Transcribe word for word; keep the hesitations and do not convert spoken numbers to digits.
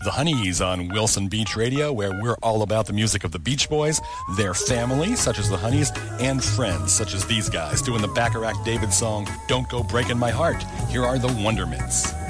The Honeys on Wilson Beach Radio, where we're all about the music of the Beach Boys, their family, such as the Honeys, and friends, such as these guys, doing the Bacharach David song, Don't Go Breaking My Heart. Here are the Wondermints.